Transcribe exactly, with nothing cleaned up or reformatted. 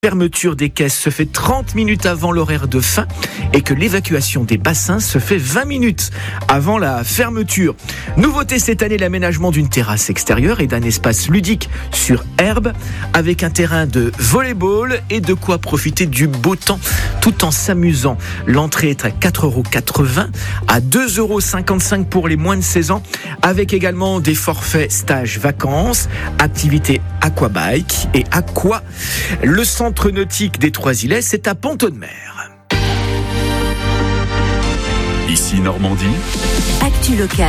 fermeture des caisses se fait trente minutes avant l'horaire de fin et que l'évacuation des bassins se fait vingt minutes avant la fermeture. Nouveauté cette année, l'aménagement d'une terrasse extérieure et d'un espace ludique sur herbe avec un terrain de volley-ball et de quoi profiter du beau temps tout en s'amusant. L'entrée est à quatre euros quatre-vingts à deux euros cinquante-cinq pour les moins de seize ans avec également des forfaits stage vacances, activités aquabike et aqua. Le centre nautique des Trois-Îlets, c'est à Pont-Audemer. Ici Normandie. Actu local.